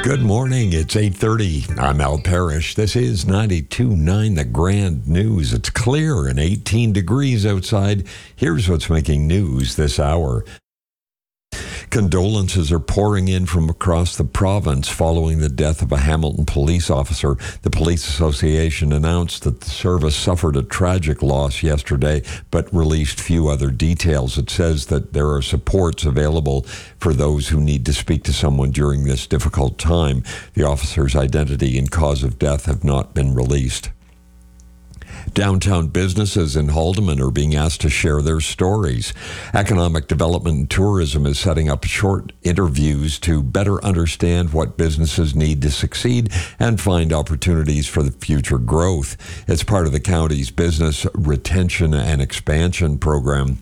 Good morning. It's 8:30. I'm Al Parrish. This is 92.9 The Grand News. It's clear and 18 degrees outside. Here's what's making news this hour. Condolences are pouring in from across the province following the death of a Hamilton police officer. The Police Association announced that the service suffered a tragic loss yesterday, but released few other details. It says that there are supports available for those who need to speak to someone during this difficult time. The officer's identity and cause of death have not been released. Downtown businesses in Haldimand are being asked to share their stories. Economic Development and Tourism is setting up short interviews to better understand what businesses need to succeed and find opportunities for the future growth. It's part of the county's Business Retention and Expansion Program.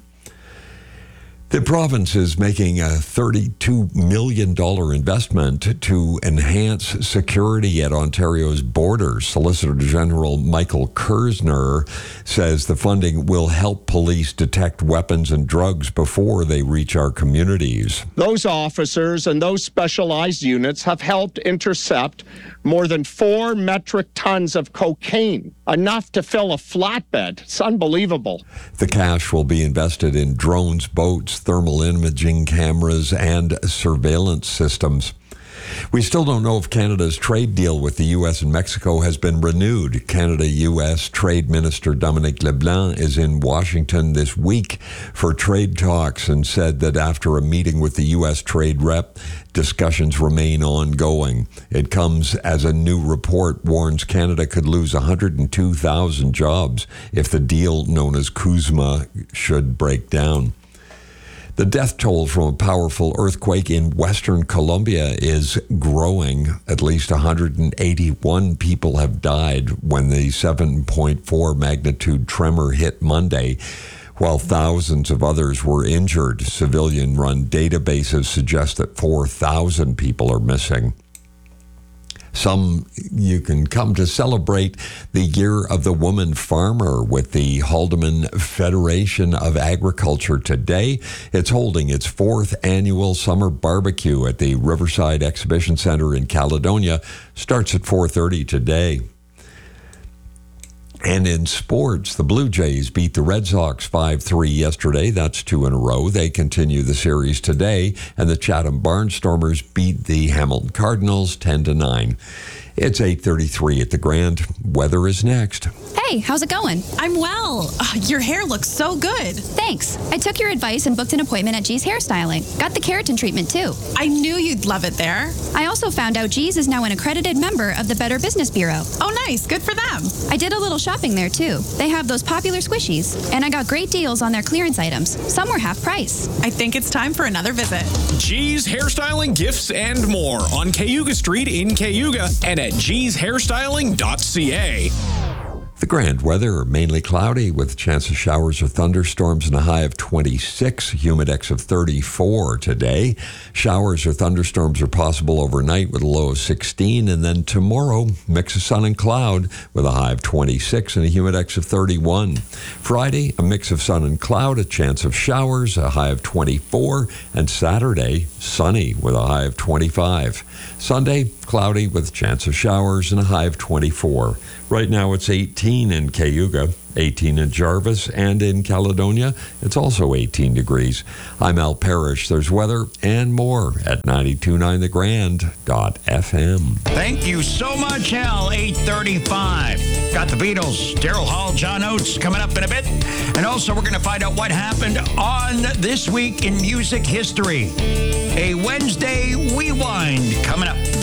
The province is making a $32 million investment to enhance security at Ontario's borders. Solicitor General Michael Kersner says the funding will help police detect weapons and drugs before they reach our communities. Those officers and those specialized units have helped intercept more than 4 metric tons of cocaine, enough to fill a flatbed. It's unbelievable. The cash will be invested in drones, boats, thermal imaging cameras, and surveillance systems. We still don't know if Canada's trade deal with the U.S. and Mexico has been renewed. Canada-U.S. Trade Minister Dominic LeBlanc is in Washington this week for trade talks and said that after a meeting with the U.S. trade rep, discussions remain ongoing. It comes as a new report warns Canada could lose 102,000 jobs if the deal known as CUSMA should break down. The death toll from a powerful earthquake in Western Colombia is growing. At least 181 people have died when the 7.4 magnitude tremor hit Monday, while thousands of others were injured. Civilian-run databases suggest that 4,000 people are missing. You can come to celebrate the Year of the Woman Farmer with the Haldimand Federation of Agriculture today. It's holding its 4th annual summer barbecue at the Riverside Exhibition Centre in Caledonia. Starts at 4:30 today. And in sports, the Blue Jays beat the Red Sox 5-3 yesterday. That's 2 in a row. They continue the series today. And the Chatham Barnstormers beat the Hamilton Cardinals 10-9. It's 8:33 at the Grand. Weather is next. Hey, how's it going? I'm well. Your hair looks so good. Thanks. I took your advice and booked an appointment at G's Hairstyling. Got the keratin treatment, too. I knew you'd love it there. I also found out G's is now an accredited member of the Better Business Bureau. Oh, nice. Good for them. I did a little shopping there, too. They have those popular squishies, and I got great deals on their clearance items. Some were half price. I think it's time for another visit. G's Hairstyling, Gifts, and more on Cayuga Street in Cayuga and at gshairstyling.ca. The Grand weather, mainly cloudy with a chance of showers or thunderstorms and a high of 26, humidex of 34 today. Showers or thunderstorms are possible overnight with a low of 16, and then tomorrow, mix of sun and cloud with a high of 26 and a humidex of 31. Friday, a mix of sun and cloud, a chance of showers, a high of 24, and Saturday, sunny with a high of 25. Sunday, cloudy with a chance of showers and a high of 24. Right now it's 18 in Cayuga, 18 in Jarvis, and in Caledonia, it's also 18 degrees. I'm Al Parrish. There's weather and more at 929thegrand.fm. Thank you so much, Al. 8:35. Got the Beatles, Daryl Hall, John Oates coming up in a bit. And also we're going to find out what happened on This Week in Music History. A Wednesday Rewind coming up.